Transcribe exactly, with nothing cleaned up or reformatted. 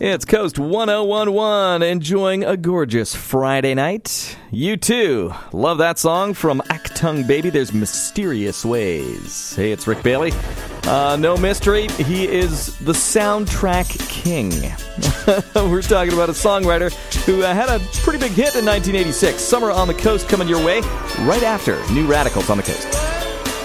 It's Coast one oh one one, enjoying a gorgeous Friday night. You too. Love that song from Achtung Baby, There's Mysterious Ways. Hey, it's Rick Bailey. Uh, no mystery, he is the soundtrack king. We're talking about a songwriter who uh, had a pretty big hit in nineteen eighty-six. Summer on the Coast coming your way right after New Radicals on the Coast.